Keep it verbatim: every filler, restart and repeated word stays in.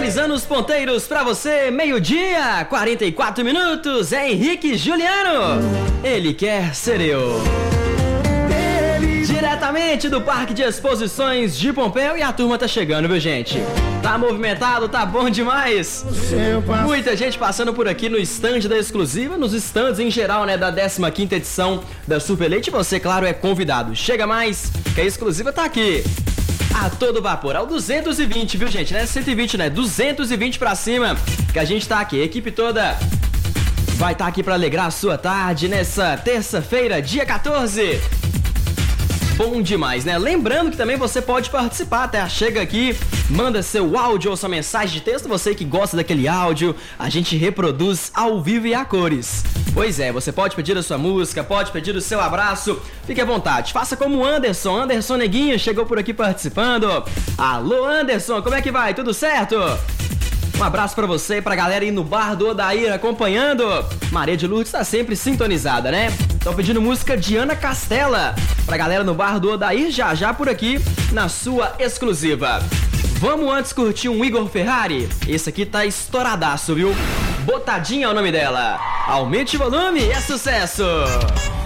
Atualizando os ponteiros pra você, meio-dia, quarenta e quatro minutos, é Henrique Juliano. Ele quer ser eu. Diretamente do Parque de Exposições de Pompéu, e a turma tá chegando, viu, gente? Tá movimentado, tá bom demais. Muita gente passando por aqui no stand da Exclusiva, nos stands em geral, né, da décima quinta edição da Super Leite. E você, claro, é convidado. Chega mais, que a Exclusiva tá aqui. A todo vapor, ao duzentos e vinte, viu, gente? Não é cento e vinte, né? duzentos e vinte pra cima, que a gente tá aqui. A equipe toda vai estar tá aqui pra alegrar a sua tarde nessa terça-feira, dia quatorze. Bom demais, né? Lembrando que também você pode participar, tá? Chega aqui, manda seu áudio ou sua mensagem de texto. Você que gosta daquele áudio, a gente reproduz ao vivo e a cores. Pois é, você pode pedir a sua música, pode pedir o seu abraço. Fique à vontade, faça como o Anderson. Anderson Neguinho chegou por aqui participando. Alô, Anderson, como é que vai? Tudo certo? Um abraço pra você e pra galera aí no bar do Odair acompanhando. Maria de Lourdes tá sempre sintonizada, né? Estão pedindo música de Ana Castela pra galera no bar do Odair, já já por aqui na sua Exclusiva. Vamos antes curtir um Igor Ferrari? Esse aqui tá estouradaço, viu? Botadinha é o nome dela. Aumente o volume, é sucesso!